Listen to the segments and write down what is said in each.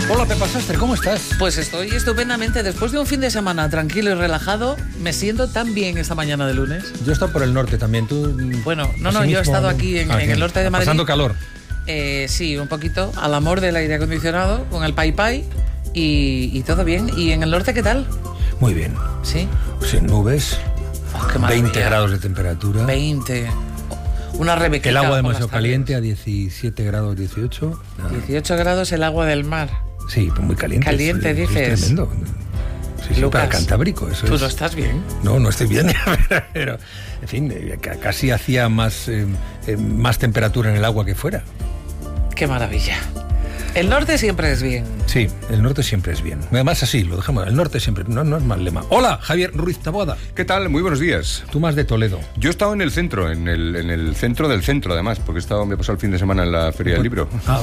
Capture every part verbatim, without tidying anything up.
Hola, Pepa Sastre, ¿cómo estás? Pues estoy estupendamente. Después de un fin de semana tranquilo y relajado, me siento tan bien esta mañana de lunes. Yo he estado por el norte también, tú... Bueno, no, no, yo he estado aquí en, ah, en el norte de Madrid. Pasando calor. Eh, sí, un poquito, al amor del aire acondicionado, con el pai pai y, y todo bien. ¿Y en el norte qué tal? Muy bien. ¿Sí? Sin nubes, Oh, qué maravilla. veinte grados de temperatura. veinte. Una rebequita. El agua demasiado caliente a diecisiete grados, dieciocho. Nada. dieciocho grados el agua del mar. Sí, pues muy caliente. Caliente, es, dices. Es tremendo. Sí, sí, Lucas, para Cantábrico. Eso ¿tú es... no estás bien? No, no estoy bien, pero, en fin, casi hacía más, eh, eh, más temperatura en el agua que fuera. Qué maravilla. El norte siempre es bien. Sí, el norte siempre es bien. Además, así, lo dejamos. El norte siempre, no, no es mal lema. Hola, Javier Ruiz Taboada. ¿Qué tal? Muy buenos días. Tú más de Toledo. Yo he estado en el centro, en el, en el centro del centro, además, porque he estado, me he pasado el fin de semana en la Feria del Libro. Ah.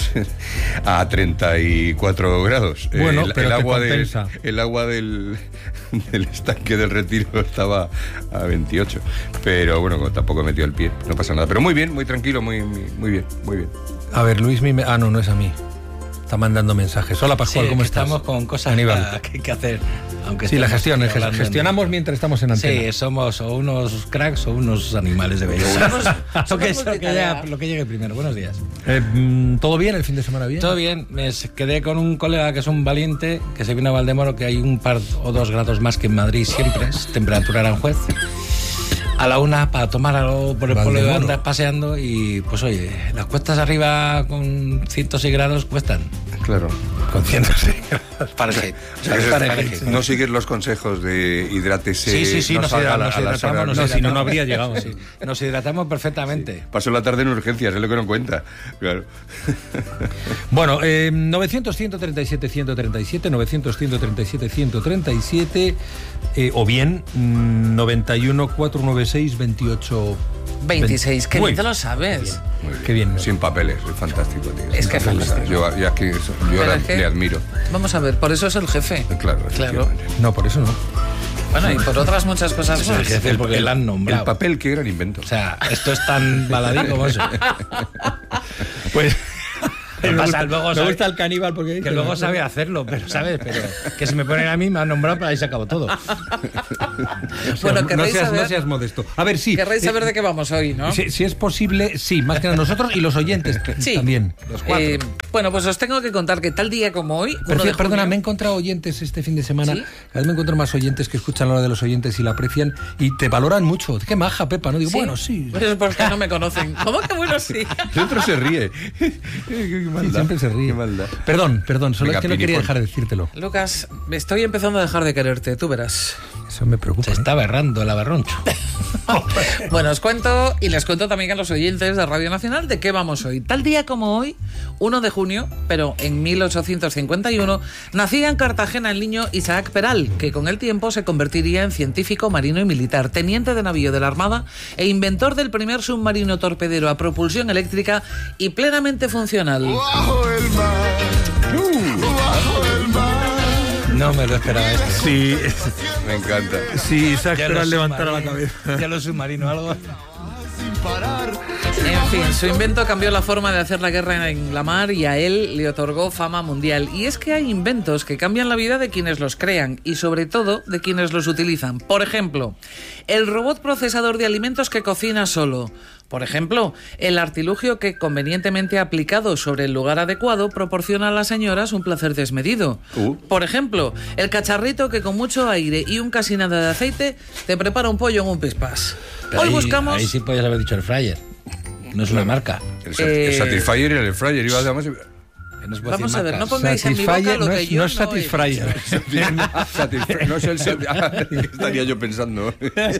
A treinta y cuatro grados. Bueno, el, pero el te agua compensa. de, el agua del, del estanque del Retiro estaba a veintiocho. Pero bueno, como tampoco he metido el pie, no pasa nada. Pero muy bien, muy tranquilo, muy, muy, muy bien, muy bien. A ver, Luis, me... ah, no, no es a mí. Está mandando mensajes. Hola, Pascual, sí, ¿cómo estás? Estamos con cosas Aníbal. que hay que hacer. Aunque sí, la gestión, hablando gestionamos en... mientras estamos en antena. Sí, somos o unos cracks o unos animales de belleza. Somos- lo, somos que, lo, que multitarea. llegue, lo que llegue primero. Buenos días. Eh, ¿Todo bien? ¿El fin de semana bien? Todo bien. Me quedé con un colega que es un valiente, que se vino a Valdemoro, que hay un par o dos grados más que en Madrid siempre. Es temperatura Aranjuez. A la una para tomar algo por el pueblo de andar paseando y pues oye, las cuestas arriba con ciento seis grados cuestan. Claro. Con ciento seis. Parece. O sea, que no sigues los consejos de hidrátese. Sí, sí, sí, no nos, salga a la- nos a las hidratamos. horas. Nos No, si no, no hidratamos. habría llegado. Sí, nos hidratamos perfectamente. Paso la tarde en urgencias, es lo que no cuenta. Claro. Bueno, eh, novecientos, ciento treinta y siete, ciento treinta y siete, novecientos, ciento treinta y siete, ciento treinta y siete, eh, o bien mm, noventa y uno, cuatrocientos noventa y seis, veintiocho. veintiséis, que Uy, bien te lo sabes. Muy bien. Qué bien. Sin papeles, es fantástico, tío. Es que es Me gusta. fantástico. Yo, yo aquí, yo Pero ahora es que- le admiro. Vamos a ver, por eso es el jefe. Claro, Claro. efectivamente. No, por eso no. Bueno, y por otras muchas cosas Es el más. jefe porque le han El nombrado. papel, qué gran invento. O sea, esto es tan baladí como eso. Pues... Me pasa, luego me sabe- gusta el caníbal porque... Que luego sabe hacerlo, pero ¿sabes? Pero que si me ponen a mí, me han nombrado, pero ahí se acabó todo. Bueno, no, querréis seas, saber- no seas modesto. A ver, sí. Querréis eh, saber de qué vamos hoy, ¿no? Si, si es posible, sí, más que nada nosotros y los oyentes Sí. también. Los cuatro. Eh, bueno, pues os tengo que contar que tal día como hoy, Pero uno de fíjate, perdona, junio- me he encontrado oyentes este fin de semana. ¿Sí? Cada vez me encuentro más oyentes que escuchan la hora de los oyentes y la aprecian y te valoran mucho. Qué maja, Pepa, ¿no? Digo, ¿Sí? bueno, sí. Pues es porque no me conocen. ¿Cómo que bueno sí? El otro se ríe. Qué Sí, maldad, siempre se ríe. Qué maldad. Perdón, perdón, solo Venga, es que no quería Pinipón. dejar de decírtelo. Lucas, estoy empezando a dejar de quererte, tú verás. Eso me preocupa. Se ¿eh? está berrando el abarroncho. Bueno, os cuento y les cuento también a los oyentes de Radio Nacional de qué vamos hoy. Tal día como hoy, uno de junio, pero en mil ochocientos cincuenta y uno, nacía en Cartagena el niño Isaac Peral, que con el tiempo se convertiría en científico marino y militar, teniente de navío de la Armada e inventor del primer submarino torpedero a propulsión eléctrica y plenamente funcional. Bajo el mar, bajo el mar. No me lo esperaba esto. Sí, Me encanta. sí, Isaac Ya Peral lo levantara la submarino- cabeza. Ya lo submarino algo. Sin parar. En fin, su invento cambió la forma de hacer la guerra en la mar y a él le otorgó fama mundial. Y es que hay inventos que cambian la vida de quienes los crean y sobre todo de quienes los utilizan. Por ejemplo, el robot procesador de alimentos que cocina solo. Por ejemplo, el artilugio que convenientemente aplicado sobre el lugar adecuado proporciona a las señoras un placer desmedido. Uh. Por ejemplo, el cacharrito que con mucho aire y un casi nada de aceite te prepara un pollo en un pispás. Pero Hoy ahí, buscamos... Ahí sí podías haber dicho el fryer. No es una marca. El, sat- Eh, el Satisfyer y el Air Fryer. Iba además. Que no se puede Vamos decir a ver, no marcas. pongáis en mi boca Satisfyer lo no que es, yo no es no he Satisfyer. Satisfyer. No es el. sat- Ah, ¿qué estaría yo pensando?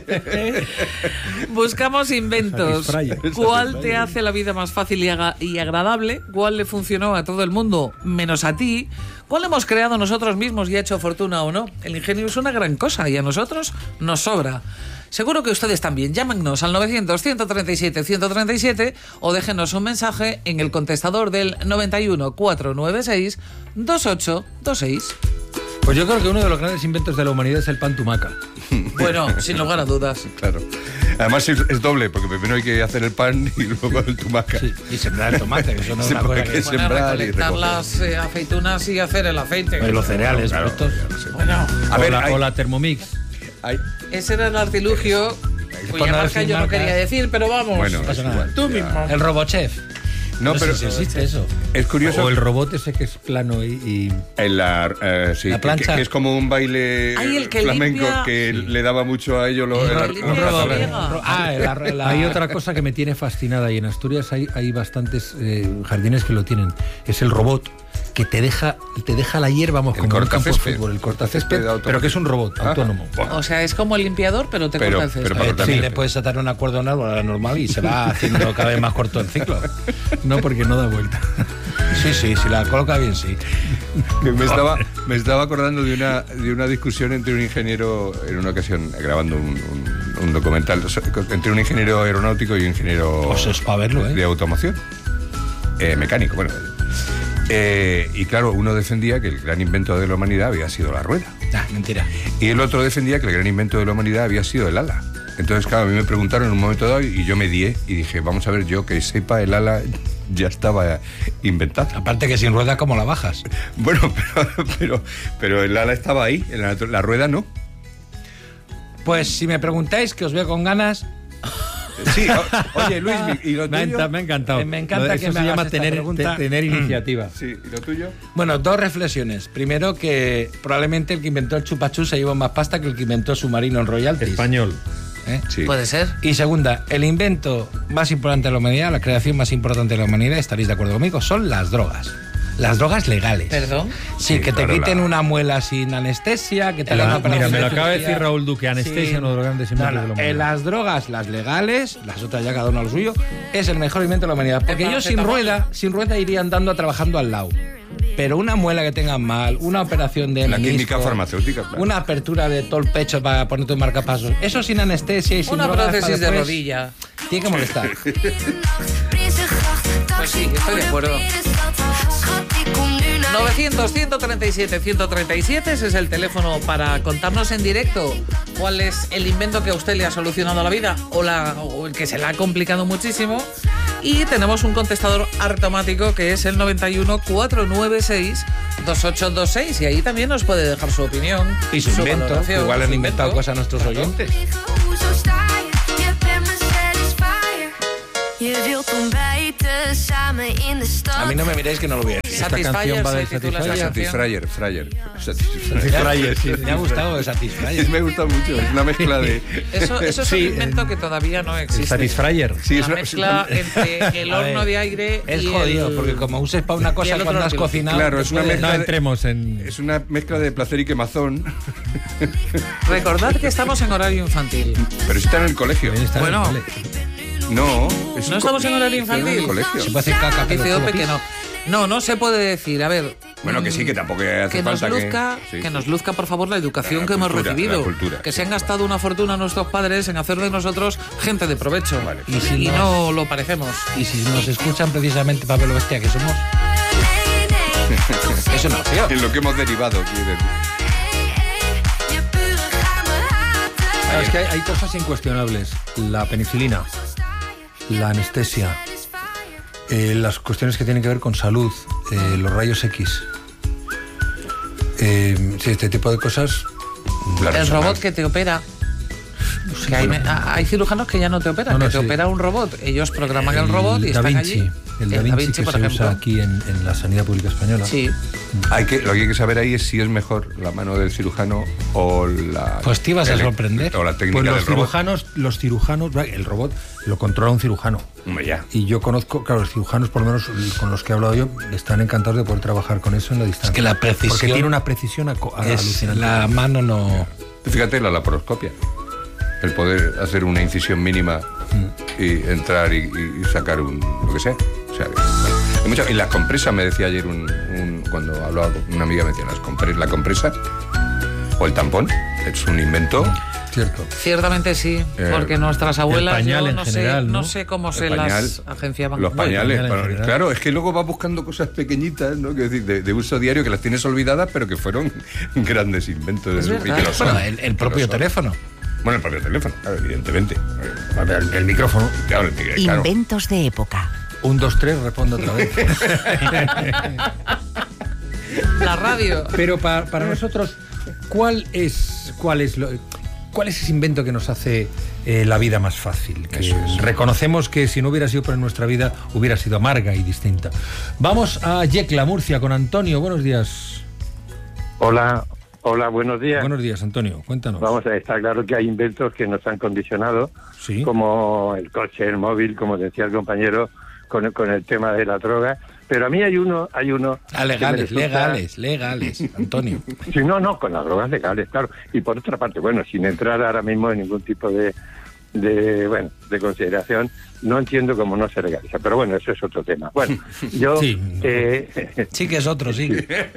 Buscamos inventos. Satisfyer. ¿Cuál te hace la vida más fácil y, aga- y agradable? ¿Cuál le funcionó a todo el mundo menos a ti? ¿Cuál hemos creado nosotros mismos y ha hecho fortuna o no? El ingenio es una gran cosa y a nosotros nos sobra. Seguro que ustedes también. Llámenos al novecientos, ciento treinta y siete, ciento treinta y siete o déjenos un mensaje en el contestador del noventa y uno, cuatrocientos noventa y seis, veintiocho veintiséis. Pues yo creo que uno de los grandes inventos de la humanidad es el pan tumaca. Bueno, sin lugar a dudas. Claro. Además es, es doble, porque primero hay que hacer el pan y luego el tumaca. Sí, y sembrar el tomate, que eso no es Sí, una cosa porque que... es- Bueno, sembrar y recolectar recoger. las eh, aceitunas y hacer el aceite. Pues los cereales, Claro, estos. ya lo sé. Bueno, A o, ver, la, hay- o la Thermomix. hay- ese era el artilugio cuya Por no marca decir yo no marcas. quería decir, pero vamos. Bueno, pasa es nada. igual. Tú Ya. mismo. El Robochef. No, No sé pero si existe eso. es curioso. O el robot ese que es plano y... y- En la, eh, sí, La que- plancha. Que, que es como un baile Ay, el que flamenco limpia. que le daba mucho a ellos. Lo, El la- que limpia los y catalanes. friega. Ah, la, la- Hay otra cosa que me tiene fascinada y en Asturias hay, hay bastantes eh, jardines que lo tienen. Es el robot que te deja, te deja la hierba, vamos, El como en un campo de cortacésped. fútbol, el cortacésped, Césped autónomo. pero que es un robot Ah, autónomo. buah. O sea, es como el limpiador, pero te Pero- corta el césped. pero para Eh, cortar también el le puedes atar una cuerda a un árbol a la normal y se va haciendo cada vez más corto el ciclo. No, porque no da vuelta. Sí, sí, si la coloca bien, sí. Que me, estaba, me estaba acordando de una, de una discusión entre un ingeniero, en una ocasión grabando un, un- un documental, so- entre un ingeniero aeronáutico y un ingeniero Pues es para verlo, ¿eh? de automoción, eh, mecánico, bueno. Eh, y claro, uno defendía que el gran invento de la humanidad había sido la rueda. Ah, mentira. Y el otro defendía que el gran invento de la humanidad había sido el ala. Entonces, claro, a mí me preguntaron en un momento dado y yo me dié y dije, vamos a ver, yo que sepa, el ala ya estaba inventado. Aparte que sin rueda, ¿cómo la bajas? Bueno, pero, pero, pero el ala estaba ahí, en la, la rueda no. Pues si me preguntáis, que os veo con ganas, Sí, o- oye Luis, ¿y lo Me ha, tuyo? enta- me ha encantado. Eh, me encanta Eso que me se hagas llama esta tener, pregunta. te- tener iniciativa. Sí, ¿y lo tuyo? bueno, dos reflexiones. Primero, que probablemente el que inventó el chupachú se llevó más pasta que el que inventó el submarino en royalties. Español. ¿Eh? Sí. Puede ser. Y segunda, el invento más importante de la humanidad, la creación más importante de la humanidad, estaréis de acuerdo conmigo, son las drogas. Las drogas legales. Perdón. Sí, Sí, que te claro, quiten la- una muela sin anestesia, que te La- hagan una mira, me lo operación acaba de de decir Raúl Duque, anestesia, uno de los grandes inventos No, no, de la humanidad. eh, las drogas, las legales, las otras ya cada uno a lo suyo, es el mejor invento de la humanidad. Porque El yo sin paracetamol. rueda, sin rueda iría andando a trabajando al lado. Pero una muela que tengan mal, una operación de La menisco, química farmacéutica, claro. una apertura de todo el pecho para ponerte un marcapasos, eso sin anestesia y sin Una drogas para prótesis de después, rodilla. tiene que molestar. Pues sí, estoy de acuerdo. novecientos, ciento treinta y siete, ciento treinta y siete, ese es el teléfono para contarnos en directo cuál es el invento que a usted le ha solucionado la vida o, la, o el que se le ha complicado muchísimo. Y tenemos un contestador automático que es el noventa y uno, cuatrocientos noventa y seis, veintiocho veintiséis y ahí también nos puede dejar su opinión. Y su invento, valoración, igual han su inventado invento. cosas nuestros oyentes. A mí no me miréis que no lo voy a decir. Esta canción Satisfyer va se del titula esa Satisfyer. canción. Satisfyer, Fryer. Satisfyer. sí, Me ha gustado el Satisfyer. Me gusta mucho, es una mezcla de... Eso, eso es Sí, un invento que todavía no El existe. Satisfyer. Sí, es la una- mezcla entre el A horno ver, de aire Es y jodido, el... porque como uses para una y cosa el otro cuando has artículo. cocinado... Claro, te es una puede- mezcla No de- entremos en... Es una mezcla de placer y quemazón, Recordad que estamos en horario infantil. pero está en el colegio. También está en el Bueno. cole. No, es ¿No un co- estamos en horario está en el infantil? colegio. Se puede hacer caca, pero Dice tú lo Ope que pisas. no. No, no se puede decir. A ver. Bueno, que sí, que tampoco hace que nos falta que- luzca, sí, que sí. nos luzca, por favor, la educación La que hemos cultura, recibido. la cultura, que sí, se han gastado una fortuna nuestros padres en hacer de nosotros gente de provecho. Vale. Y, si no lo parecemos. Y si nos escuchan precisamente para ver lo bestia que somos, es una opción. En lo que hemos derivado, quiero decir. Claro, es que hay, hay cosas incuestionables. La penicilina, la anestesia, eh, las cuestiones que tienen que ver con salud, eh, los rayos X. Eh, sí, este tipo de cosas. La El resonancia. robot que te opera. Que hay, me- ah, hay cirujanos que ya no te operan, No, no, que te sí. opera un robot. Ellos programan el, El robot y Da están Vinci, allí. el Da Vinci, que por se ejemplo. usa aquí en, en la sanidad pública española. Sí. Hay que, lo que hay que saber ahí es si es mejor la mano del cirujano o la... Pues te ibas a ele- sorprender. O la técnica Pues los del robot. cirujanos, los cirujanos, el robot lo controla un cirujano. Hombre, ya. Y yo conozco, claro, los cirujanos, por lo menos con los que he hablado yo, están encantados de poder trabajar con eso en la distancia. que la precisión Porque tiene una precisión aco- Es alucinante. la mano no... Fíjate la laparoscopia. El poder hacer una incisión mínima y entrar y, y- y sacar un... lo que sea. O sea, que, bueno, hay mucha- y las compresas, me decía ayer un, un- cuando hablaba con una amiga, me decía, las compres, la compresa o el tampón es un invento Cierto. Ciertamente sí, Eh, porque nuestras abuelas, el pañal yo en no, general, sé, ¿no? no sé cómo El se pañal, las agenciaban. Los Bueno, pañales, pañal en para- general. claro, es que luego vas buscando cosas pequeñitas, ¿no? Que decir, de, de uso diario que las tienes olvidadas, pero que fueron grandes inventos. Es y verdad. que lo son. Bueno, el, el Que propio lo son. teléfono. Bueno, el propio teléfono, claro, evidentemente. A ver, el, el micrófono. Claro, el micro- claro. Inventos de época. Un, dos, tres, responde otra vez. La radio. Pero para, para nosotros, ¿cuál es, cuál es lo, cuál es ese invento que nos hace eh, la vida más fácil? Que Eso es. reconocemos que si no hubiera sido por nuestra vida, hubiera sido amarga y distinta. Vamos a Yecla, Murcia, con Antonio. Buenos días. Hola, hola, buenos días. Buenos días, Antonio. Cuéntanos. Vamos a ver, está claro que hay inventos que nos han condicionado, Sí. como el coche, el móvil, como decía el compañero, con el, con el tema de la droga. Pero a mí hay uno, hay uno... Ah, que me legales, resulta- legales, legales, Antonio. Sí, no, no, con las drogas legales, claro. Y por otra parte, bueno, sin entrar ahora mismo en ningún tipo de, de bueno, de consideración, no entiendo cómo no se legaliza. Pero bueno, eso es otro tema. Bueno, yo... Sí. eh, Sí que es otro, sí.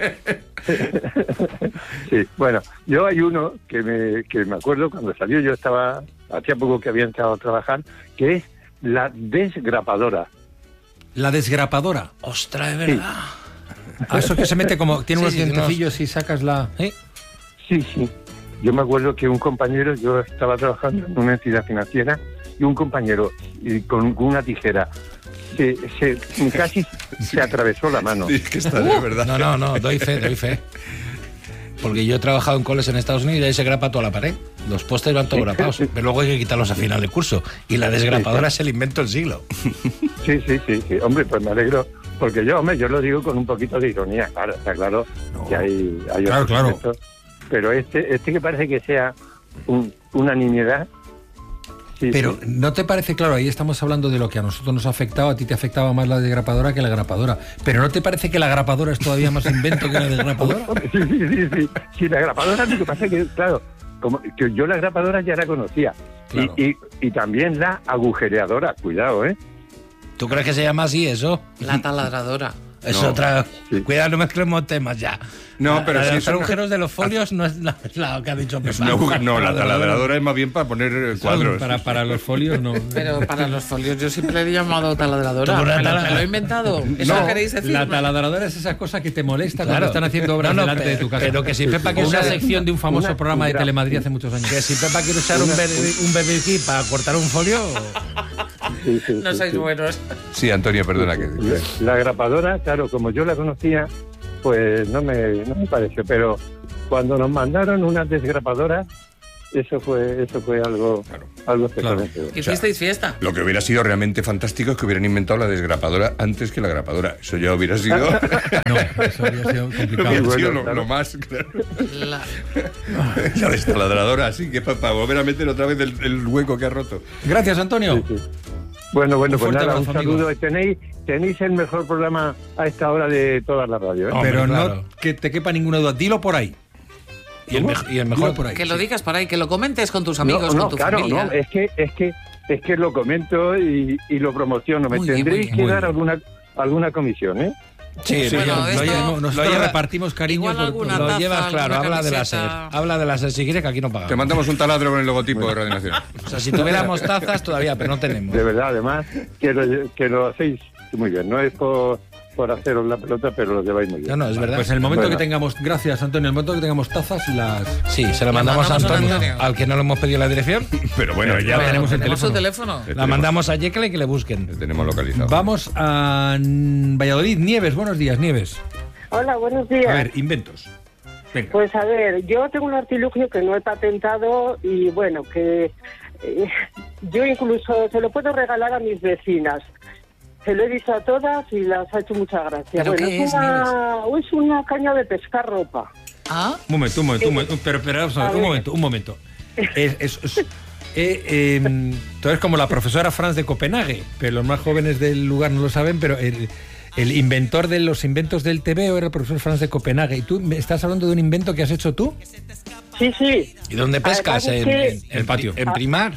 Sí, bueno, yo hay uno que me, que me acuerdo cuando salió, yo estaba, hacía poco que había entrado a trabajar, que es la desgrapadora. La desgrapadora. Ostras, es verdad. Ah, eso que se mete como... Tiene Sí, unos sí, unos- dientecillos y sacas la... ¿Eh? Sí, sí. Yo me acuerdo que un compañero, yo estaba trabajando en una entidad financiera y un compañero y con una tijera se, se casi se atravesó la mano. Sí, es que está de verdad. No, no, no, doy fe, doy fe. Porque yo he trabajado en coles en Estados Unidos y ahí se grapa toda la pared. Los postes van todos grapados, pero luego hay que quitarlos a final de curso. Y la desgrapadora es el invento del siglo. Sí, sí, sí, sí. Hombre, pues me alegro. Porque yo, hombre, yo lo digo con un poquito de ironía, claro, está claro que hay, hay Claro, otros claro. inventos. Pero este, este que parece que sea un- una nimiedad. Sí, Pero sí. ¿no te parece claro? Ahí estamos hablando de lo que a nosotros nos ha afectado, a ti te afectaba más la desgrapadora que la grapadora. Pero ¿no te parece que la grapadora es todavía más invento que la desgrapadora? Sí, sí, sí, sí. Sí, la grapadora, lo que pasa es que, claro, como que yo la grapadora ya la conocía. Claro. Y, y, y también la agujereadora, cuidado, ¿eh? ¿Tú crees que se llama así eso? La taladradora. Es No. otra... Sí. Cuidado, no mezclemos temas ya. No, La- pero la de sí los es una- agujeros de los folios no es la, la que ha dicho Es Pepa. una aguja- no, la taladradora es más bien para poner eh, cuadros. Para, para los folios no. Pero para los folios yo siempre le he llamado taladradora. Tú una ¿Me lo, tala- me lo he inventado? ¿Eso No, lo queréis decir? la taladradora es esa cosa que te molesta Claro. cuando están haciendo obras No, no, delante pe- de tu casa. pero que si Pepa O quiere una usar- sección de un famoso una- programa de una- Telemadrid hace muchos años. Que si Pepa quiere usar un, ber- un bebiquí para cortar un folio... Sí, sí, No sí, sois sí. buenos. Sí, Antonio, perdona que... La, la grapadora, claro, como yo la conocía, pues no me, no me pareció. Pero cuando nos mandaron unas desgrapadoras, eso fue eso fue algo, algo especialmente bueno. ¿Hicisteis fiesta? Lo que hubiera sido realmente fantástico es que hubieran inventado la desgrapadora antes que la grapadora. Eso ya hubiera sido, No, eso habría sido complicado. hubiera bueno, sido lo, claro. lo más... Claro. La- La destaladradora, así que para volver a meter otra vez el, el hueco que ha roto. Gracias, Antonio. Sí, sí. Bueno, bueno, Un pues fuerte nada, un abrazo, amigo. saludo. Tenéis, tenéis el mejor programa a esta hora de toda la radio, ¿eh? Hombre, Pero claro. no que te quepa ninguna duda. Dilo por ahí. Y el, ¿Cómo? mej- y el Dilo mejor... por ahí. que lo sí. digas por ahí, que lo comentes con tus amigos, no, no, con tu claro, familia. no, es que, es que, es que lo comento y, y lo promociono. Me Muy bien, tendréis muy que bien. dar alguna, alguna comisión, ¿eh? Sí, Sí, Bueno, lo, esto- llevamos- nosotros lo lleva- repartimos cariño Igual por alguna todo. Lo taza, llevas claro, alguna habla de la SER. camiseta. Habla de la SER si quieres, que aquí no Te pagamos. mandamos un taladro con el logotipo de Radio Nacional. O sea, si tuviéramos tazas todavía, pero no tenemos. De verdad, además, que lo, que lo hacéis muy bien. No es por, por haceros la pelota, pero lo lleváis muy bien. No, no, es verdad. Pues en el momento Bueno. que tengamos, gracias Antonio, en el momento que tengamos tazas, las... Sí, se la Le mandamos a mandamos a Antonio, Antonio. al que no le hemos pedido la dirección. Pero bueno, Pero ya ya Bueno, tenemos el su teléfono. teléfono. La mandamos a Yecla y que le busquen. le tenemos localizado. Vamos a mm, Valladolid. Nieves, buenos días, Nieves. Hola, buenos A días. ver, inventos. Venga. Pues a ver, yo tengo un artilugio que no he patentado y bueno, que eh, yo incluso se lo puedo regalar a mis vecinas. Se lo he dicho a todas y las ha hecho mucha gracia. ¿Pero Bueno, qué es, es, una, es una caña de pescar ropa. ¿Ah? Un momento, un momento, un momento. Pero, pero, vamos a ver, A un ver. momento, un momento. Es, es- es- eh, eh, tú eres como la profesora Franz de Copenhague, pero los más jóvenes del lugar no lo saben, pero el, el inventor de los inventos del T V O era el profesor Franz de Copenhague. ¿Y tú me estás hablando de un invento que has hecho tú? Sí, sí. ¿Y dónde pescas? Además es En, que- en- en El patio. En primar.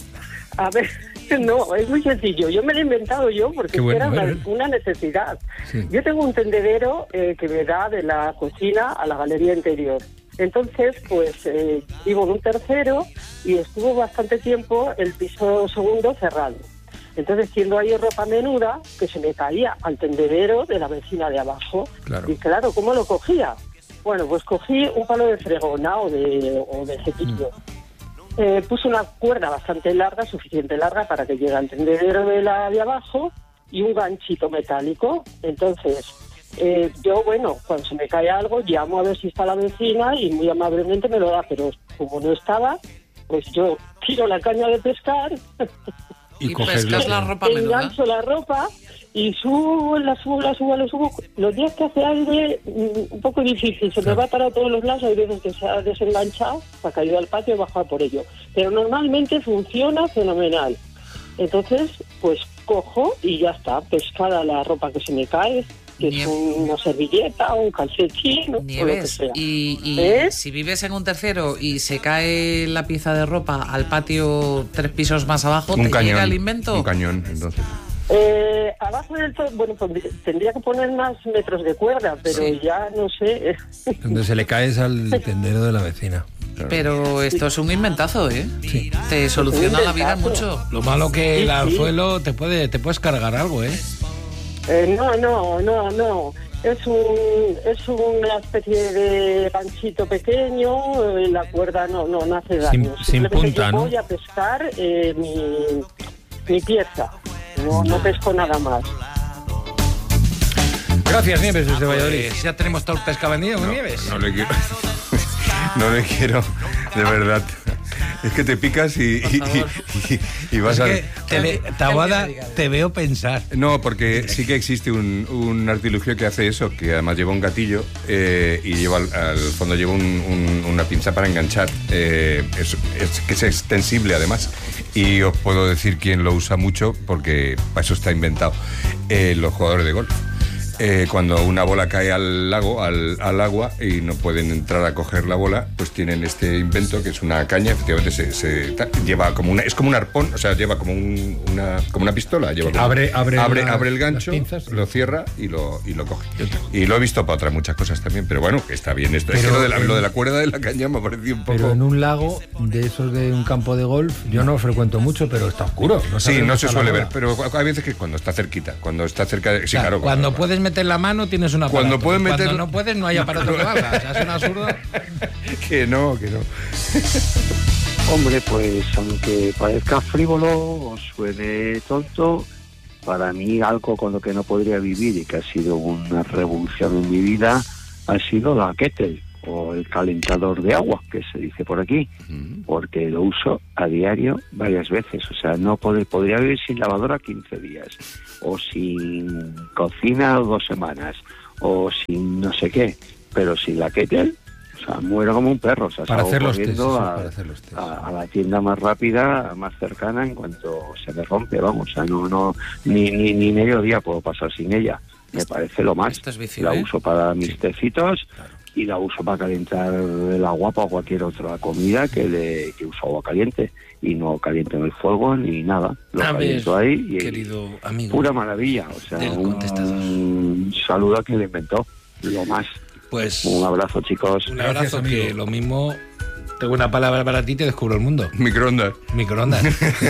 A ver, no, es muy sencillo. Yo me lo he inventado yo porque Qué bueno, era a ver, una, a ver. una necesidad. Sí. Yo tengo un tendedero eh, que me da de la cocina a la galería interior. Entonces, pues eh, vivo en un tercero y estuvo bastante tiempo el piso segundo cerrado. Entonces, siendo ahí ropa menuda, que se me caía al tendedero de la vecina de abajo. Claro. Y claro, ¿cómo lo cogía? Bueno, pues cogí un palo de fregona o de, o de cepillo. Mm. Eh, puse una cuerda bastante larga, suficiente larga para que llegue al tendedero de la de abajo y un ganchito metálico. Entonces, eh, yo, bueno, cuando se me cae algo, llamo a ver si está la vecina y muy amablemente me lo da, pero como no estaba, pues yo tiro la caña de pescar... Y, y pescas la ropa menuda. Engancho la ropa y subo, la subo, la subo, la subo. Los días que hace aire, un poco difícil, se me va para todos los lados, hay veces que se ha desenganchado, se ha caído al patio y baja por ello. Pero normalmente funciona fenomenal. Entonces, pues cojo y ya está, pescada la ropa que se me cae, que Nieves. Es una servilleta, un calcetín, Nieves. O lo que sea. Y, y ¿Eh? si vives en un tercero y se cae la pieza de ropa al patio tres pisos más abajo, un ¿te cañón, llega el invento? Un cañón, entonces. Eh, abajo del todo, bueno, tendría que poner más metros de cuerda, pero sí. Ya no sé. Donde se le caes al tendero de la vecina. Claro. Pero esto es un inventazo, ¿eh? Sí. Te soluciona la vida mucho. Lo malo que sí, el anzuelo sí. te puede te puedes cargar algo, ¿eh? Eh, no, no, no, no. Es un es una especie de ganchito pequeño, eh, la cuerda no no, no hace daño. Sin, sin punta, yo ¿no? voy a pescar eh, mi, mi pieza, no, no pesco nada más. Gracias, Nieves, desde Valladolid. Pues ya tenemos todo el pescado vendido, ¿no, Nieves? No le quiero, no le quiero, de verdad. Es que te picas y, y, y, y vas es a... que te, ve, Taboada, te veo pensar. No, porque sí que existe un, un artilugio que hace eso, que además lleva un gatillo eh, y lleva al, al fondo lleva un, un, una pinza para enganchar. Eh, es, es, que es extensible además. Y os puedo decir quién lo usa mucho, porque para eso está inventado. Eh, los jugadores de golf. Eh, cuando una bola cae al lago, al, al agua, y no pueden entrar a coger la bola, pues tienen este invento que es una caña, efectivamente se, se lleva como una, es como un arpón, o sea, lleva como un, una, como una pistola, lleva como, abre, abre, abre, la, abre el gancho, pinzas, lo cierra y lo, y lo coge. Y lo he visto para otras muchas cosas también, pero bueno, que está bien esto. Pero, es que lo de, la, lo de la cuerda de la caña me ha parecido un poco. Pero en un lago de esos de un campo de golf, yo no frecuento mucho, pero está oscuro. No sí, no se suele ver, pero hay veces que cuando está cerquita, cuando está cerca de. Sí, claro, claro, cuando claro, puedes meter la mano tienes un aparato. Cuando puedes meter... Cuando no puedes no hay aparato que valga. O sea, es un absurdo. Que no, que no. Hombre, pues aunque parezca frívolo o suene tonto, para mí algo con lo que no podría vivir y que ha sido una revolución en mi vida ha sido la kettle o el calentador de agua, que se dice por aquí, porque lo uso a diario varias veces. O sea, no pod- podría vivir sin lavadora quince días, o sin cocina dos semanas, o sin no sé qué, pero sin la kettle, o sea, muero como un perro. O sea, para hacer los test, a, a, hacer los test. A, a la tienda más rápida, más cercana, en cuanto se me rompe, vamos. O sea, no, no, ni, ni, ni medio día puedo pasar sin ella. Me parece lo más. Esto es vicio, la ¿eh? uso para mis sí. tecitos, Claro. Y la uso para calentar el agua para cualquier otra comida que le que uso agua caliente y no caliento en el fuego ni nada. Lo A caliento ver, ahí y querido amigo, pura maravilla. O sea, del un, contestador. un saludo a quien lo inventó. Lo más. Pues Un abrazo, chicos. un Gracias, abrazo, amigo. que lo mismo tengo una palabra para ti y te descubro el mundo. Microondas. Microondas.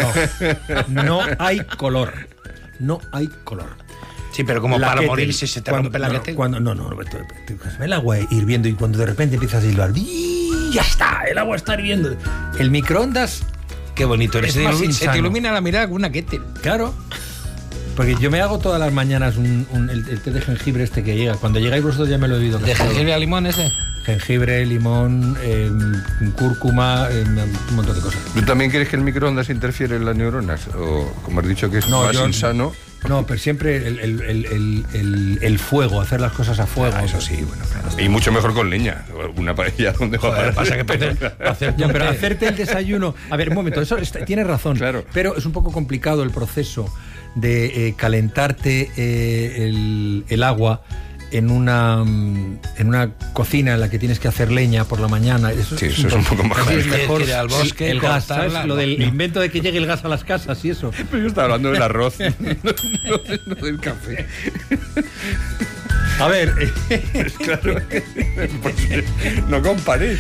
No, no hay color. No hay color. Sí, pero como La para kettle, morir si se te cuando, rompe la no, kettle. cuando, no, no, Roberto, te coges el agua hirviendo y cuando de repente empiezas a silbar, ¡y ya está! El agua está hirviendo. El microondas, Qué bonito eres. es Se, más ilumi- se insano. te ilumina la mirada con una kettle. Claro. Porque yo me hago todas las mañanas un, un- el, el té de jengibre este que llega. Cuando llegáis vosotros ya me lo he oído. ¿De jengibre a limón ese? Jengibre, limón, eh, cúrcuma, eh, un montón de cosas. ¿Tú también crees que el microondas interfiere en las neuronas? O, como has dicho, que es No, más yo- insano. No, pero siempre el, el, el, el, el- el fuego, hacer las cosas a fuego. Ah, eso sí, bueno, claro. Y mucho mejor con leña. Una paella donde va a Joder, parar. pasa que para hacer, para hacer Ya, pero té- hacerte el desayuno... A ver, un momento, eso está- tienes razón. Claro. Pero es un poco complicado el proceso de eh, calentarte eh, el, el agua en una mm, en una cocina en la que tienes que hacer leña por la mañana. Eso, Sí, eso es un poco más casi es Tienes mejor que ir al bosque, el, el gas, cortarla, ¿sabes? Lo ¿no? del No. invento de que llegue el gas a las casas y eso. Pero yo estaba hablando del arroz, no, no- no del café. A ver, Claro, pues, no comparé.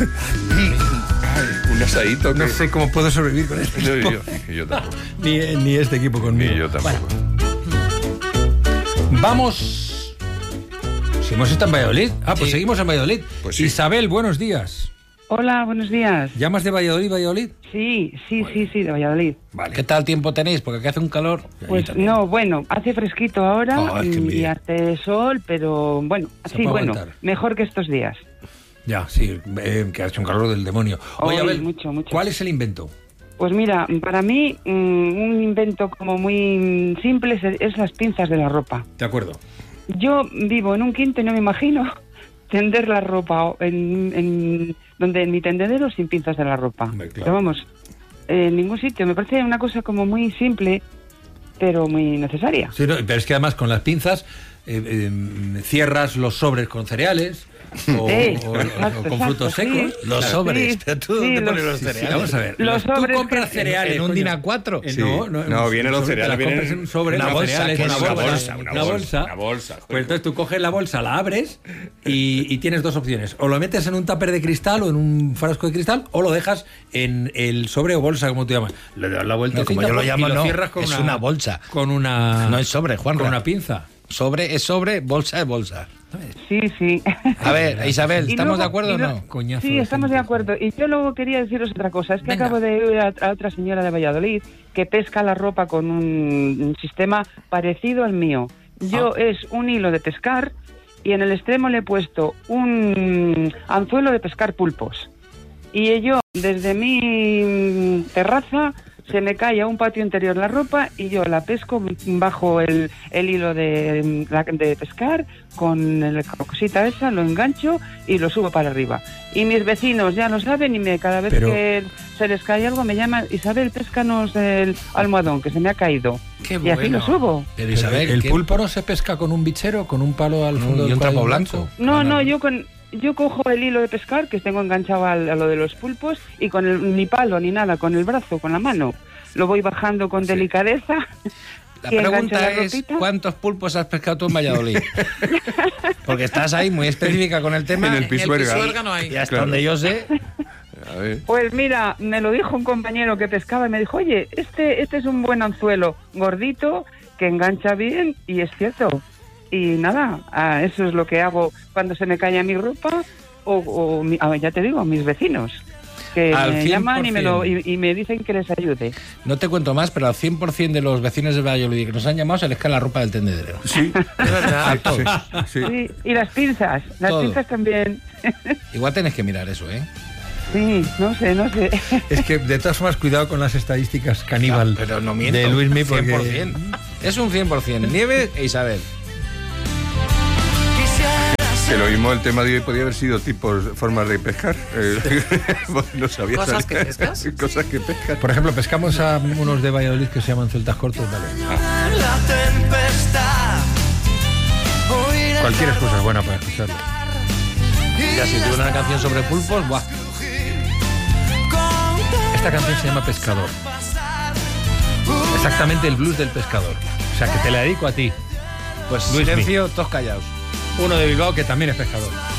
Ay, un asadito. no que- sé cómo puedo sobrevivir con este Yo, equipo. yo- yo tampoco. Ni, ni este equipo conmigo. Ni yo tampoco. Vamos. Si hemos estado en Valladolid. Ah, pues Sí. seguimos en Valladolid. Pues sí. Isabel, buenos días. Hola, buenos días. ¿Llamas de Valladolid, Valladolid? Sí, sí, sí, sí, de Valladolid. Vale. ¿Qué tal tiempo tenéis? Porque aquí hace un calor. Pues no, bueno, hace fresquito ahora Ay, qué y envidia. hace sol, pero bueno, Se sí, puede bueno, aguantar. mejor que estos días. Ya, sí, eh, que ha hecho un calor del demonio. Oye, Ay, Abel, mucho, mucho. ¿cuál es el invento? Pues mira, para mí mm, un invento como muy simple es, es las pinzas de la ropa. De acuerdo. Yo vivo en un quinto y no me imagino tender la ropa en, en donde en mi tendedero sin pinzas de la ropa. Hombre, claro. Pero vamos, en ningún sitio. Me parece una cosa como muy simple, pero muy necesaria. Sí, no, pero es que además con las pinzas eh, eh, cierras los sobres con cereales o, Eh, o- o- exacto, o con exacto, frutos sí. secos. Los Claro. sobres. Sí, ¿Pero tú sí, dónde los- pones los Sí, cereales? vamos a ver. Los tú sobres compras que- cereales. ¿En un coño. DIN A cuatro? Eh, Sí. No, no, No, vienen los sobre- te cereales, las compras vienen en un sobre, una los bolsa, cereales, que es una una bolsa, bolsa, una una bolsa, bolsa. una bolsa, joder. Pues entonces tú coges la bolsa, la abres y, y tienes dos opciones. O lo metes en un tupper de cristal o en un frasco de cristal o lo dejas en el sobre o bolsa, como tú llamas. Le das la vuelta No, como yo lo llamo, no, es una bolsa. Con una... No es sobre, Juanra. Con una pinza. Sobre es sobre, bolsa es bolsa. Sí, sí. A ver, Isabel, Y ¿estamos luego- de acuerdo y o lo- no? Coñazo Sí, de estamos de gente. acuerdo. Y yo luego quería deciros otra cosa. Es que Venga. acabo de oír a, a otra señora de Valladolid que pesca la ropa con un, un sistema parecido al mío. Yo Ah. es un hilo de pescar y en el extremo le he puesto un anzuelo de pescar pulpos. Y yo, desde mi terraza, se me cae a un patio interior la ropa y yo la pesco bajo el, el hilo de, la- de pescar con la cosita esa, lo engancho y lo subo para arriba. Y mis vecinos ya lo saben y me, cada vez Pero- que se les cae algo me llaman: Isabel, péscanos el almohadón que se me ha caído. Qué y así bueno. lo subo. Pero Pero Isabel, el ¿qué? pulpo no se pesca con un bichero, con un palo al fondo y del un cual hay trapo gancho? blanco. No, no, yo con yo cojo el hilo de pescar que tengo enganchado al- a lo de los pulpos y con el, ni palo ni nada, con el brazo, con la mano. Lo voy bajando con delicadeza. La y engancho pregunta la es, ropita. ¿cuántos pulpos has pescado tú en Valladolid? Porque estás ahí muy específica con el tema. En el En el Pisuerga. Pisuerga no hay. Y hasta Claro. donde yo sé, A ver. Pues mira, me lo dijo un compañero que pescaba y me dijo: oye, este, este es un buen anzuelo, gordito, que engancha bien, y es cierto. Y nada, ah, eso es lo que hago cuando se me cae mi ropa, o, o mi- ah, ya te digo, mis vecinos, que Al me cien por llaman y me, lo, cien. y, y me dicen que les ayude. no te cuento más, pero al cien por ciento de los vecinos de Valladolid que nos han llamado se les cae la ropa del tendedero. Sí, Es verdad. A todos. sí. Sí, y las pinzas, las Todo. pinzas también. Igual tenés que mirar eso, ¿eh? Sí, no sé, no sé. Es que de todas formas, cuidado con las estadísticas caníbal Pero no miento. de Luismi, porque... cien por ciento. Es un cien por ciento. Nieves e Isabel. Que lo mismo el tema de hoy podía haber sido tipos, formas de pescar. Eh, no sabía. ¿Cosas salir. que pescas? Cosas que pescas. Por ejemplo, pescamos a unos de Valladolid que se llaman celtas cortos, vale. La tempestad. Oír el Cualquier excusa es buena para escucharlo. Ya si tuve una canción sobre pulpos, ¡buah! Esta canción se llama Pescador. Exactamente el blues del pescador. O sea, que te la dedico a ti. Pues Luismi. silencio, todos callados. Uno de Bilbao que también es pescador.